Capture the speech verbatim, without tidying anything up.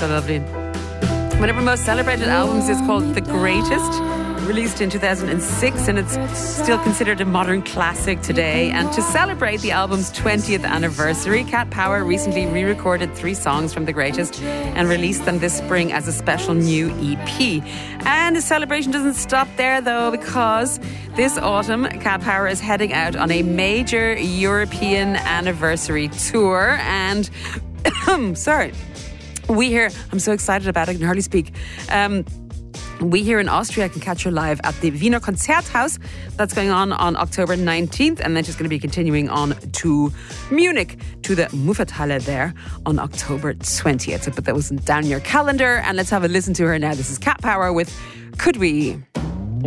so lovely. One of her most celebrated albums is called The Greatest, released in two thousand six, and it's still considered a modern classic today. And to celebrate the album's twentieth anniversary, Cat Power recently re-recorded three songs from The Greatest and released them this spring as a special new E P. And the celebration doesn't stop there, though, because this autumn, Cat Power is heading out on a major European anniversary tour. And sorry, we here, I'm so excited about it, I can hardly speak. Um, We here in Austria can catch her live at the Wiener Konzerthaus. That's going on on October nineteenth, and then she's going to be continuing on to Munich, to the Muffethalle there on October twentieth. So put that was down your calendar, and let's have a listen to her now. This is Cat Power with Could We?